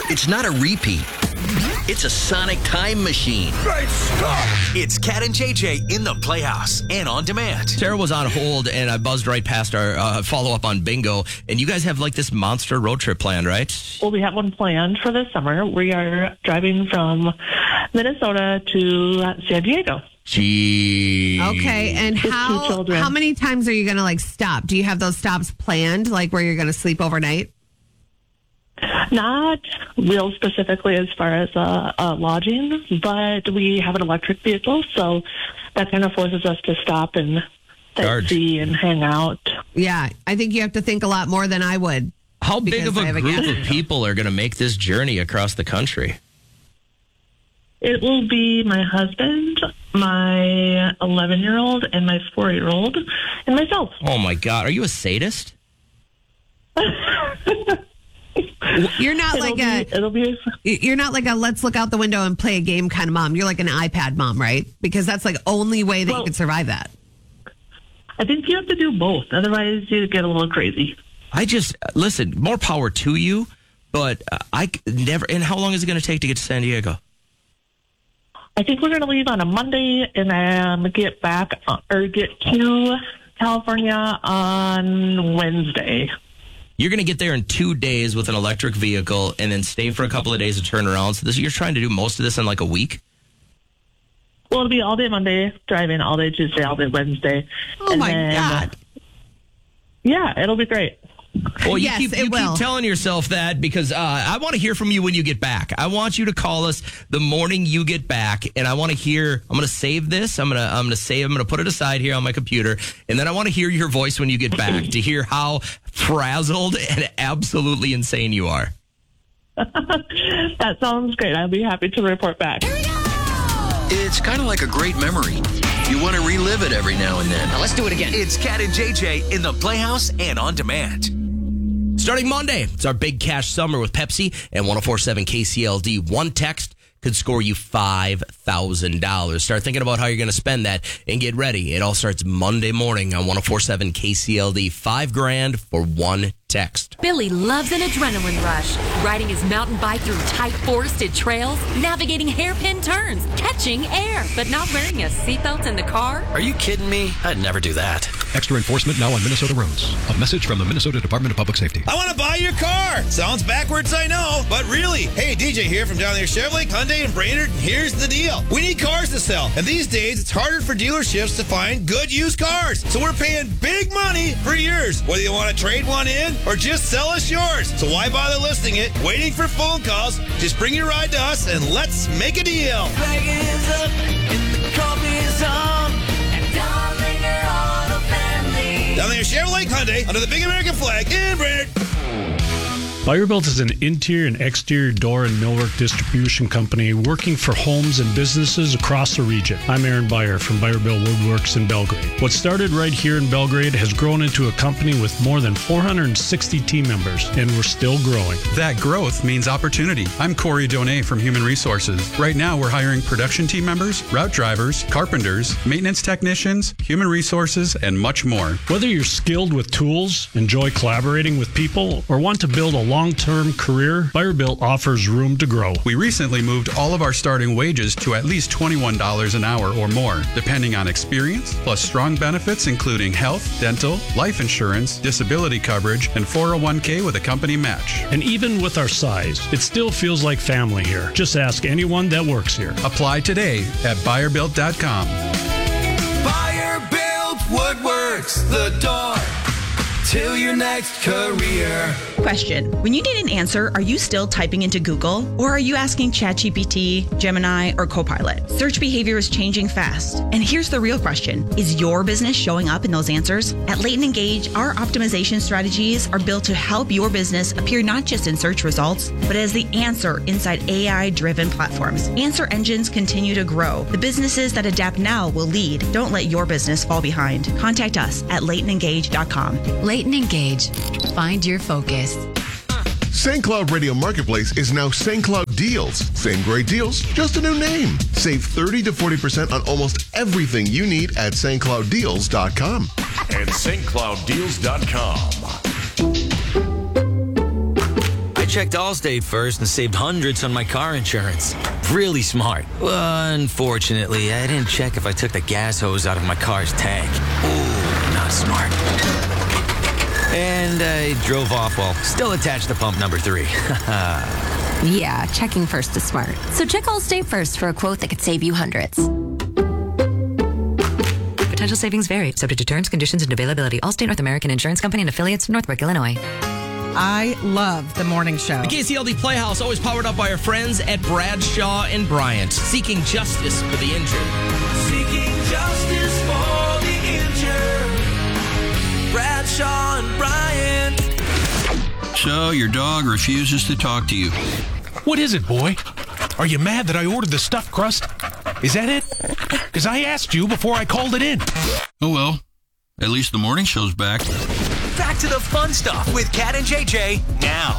It's not a repeat. It's a sonic time machine. Great stuff! It's Cat and JJ in the Playhouse and on demand. Sarah was on hold, and I buzzed right past our follow-up on bingo. And you guys have like this monster road trip planned, right? Well, we have one planned for this summer. We are driving from Minnesota to San Diego. Gee. Okay, and With 2 children. how many times are you going to like stop? Do you have those stops planned, like where you're going to sleep overnight? Not real specifically as far as lodging, but we have an electric vehicle, so that kind of forces us to stop and see and hang out. Yeah, I think you have to think a lot more than I would. How big of because I a have a group gas of vehicle. people are going to make this journey across the country? It will be my husband, my 11-year-old, and my 4-year-old, and myself. Oh, my God. Are you a sadist? You're not you're not like a let's look out the window and play a game kind of mom. You're like an iPad mom, right? Because that's like only way that you could survive that. I think you have to do both. Otherwise, you get a little crazy. Listen, more power to you, but I never. And how long is it going to take to get to San Diego? I think we're going to leave on a Monday and get to California on Wednesday. You're going to get there in 2 days with an electric vehicle and then stay for a couple of days to turn around. So you're trying to do most of this in like a week? Well, it'll be all day Monday, driving all day Tuesday, all day Wednesday. Oh, my God. Yeah, it'll be great. Well, Yes, you keep telling yourself that because I want to hear from you when you get back. I want you to call us the morning you get back, and I want to hear. I'm going to save this. I'm going to put it aside here on my computer, and then I want to hear your voice when you get back to hear how frazzled and absolutely insane you are. That sounds great. I'll be happy to report back. It's kind of like a great memory. You want to relive it every now and then. Now let's do it again. It's Cat and JJ in the Playhouse and on demand. Starting Monday, it's our big cash summer with Pepsi and 104.7 KCLD. One text could score you $5,000. Start thinking about how you're going to spend that and get ready. It all starts Monday morning on 104.7 KCLD. $5,000 for one text. Billy loves an adrenaline rush. Riding his mountain bike through tight forested trails, navigating hairpin turns, catching air, but not wearing a seatbelt in the car. Are you kidding me? I'd never do that. Extra enforcement now on Minnesota roads. A message from the Minnesota Department of Public Safety. I want to buy your car. Sounds backwards, I know, but really. Hey, DJ here from down there, Chevrolet, Hyundai, and Brainerd, and here's the deal. We need cars to sell, and these days it's harder for dealerships to find good used cars. So we're paying big money for yours, whether you want to trade one in or just sell us yours. So why bother listing it, waiting for phone calls? Just bring your ride to us and let's make a deal. Flag is up and the coffee's on, and Darlinger Auto Family. Down there, Chevrolet, Hyundai, under the big American flag in Brainerd. Buyer-Built is an interior and exterior door and millwork distribution company working for homes and businesses across the region. I'm Aaron Buyer from Buyer-Built Woodworks in Belgrade. What started right here in Belgrade has grown into a company with more than 460 team members, and we're still growing. That growth means opportunity. I'm Corey Donay from Human Resources. Right now, we're hiring production team members, route drivers, carpenters, maintenance technicians, human resources, and much more. Whether you're skilled with tools, enjoy collaborating with people, or want to build a long-term career, Buyer-Built offers room to grow. We recently moved all of our starting wages to at least $21 an hour or more, depending on experience, plus strong benefits including health, dental, life insurance, disability coverage, and 401k with a company match. And even with our size, it still feels like family here. Just ask anyone that works here. Apply today at BuyerBuilt.com. Buyer-Built Woodworks, the door to your next career. Question. When you need an answer, are you still typing into Google? Or are you asking ChatGPT, Gemini, or Copilot? Search behavior is changing fast. And here's the real question. Is your business showing up in those answers? At Leighton Engage, our optimization strategies are built to help your business appear not just in search results, but as the answer inside AI-driven platforms. Answer engines continue to grow. The businesses that adapt now will lead. Don't let your business fall behind. Contact us at LeightonEngage.com. Leighton Engage. Find your focus. St. Cloud Radio Marketplace is now St. Cloud Deals. Same great deals, just a new name. Save 30 to 40% on almost everything you need at stclouddeals.com. And stclouddeals.com. I checked Allstate first and saved hundreds on my car insurance. Really smart. Unfortunately, I didn't check if I took the gas hose out of my car's tank. Ooh, not smart. And I drove off while still attached to pump number 3. Yeah, checking first is smart. So check Allstate first for a quote that could save you hundreds. Potential savings vary, subject to terms, conditions, and availability. Allstate North American Insurance Company and affiliates, Northbrook, Illinois. I love the morning show. The KCLD Playhouse, always powered up by our friends at Bradshaw and Bryant, seeking justice for the injured. Seeking justice for the injured. Bradshaw and Bryant. So your dog refuses to talk to you. What is it, boy? Are you mad that I ordered the stuffed crust? Is that it? Because I asked you before I called it in. Oh well, at least the morning show's back. Back to the fun stuff with Cat and JJ now.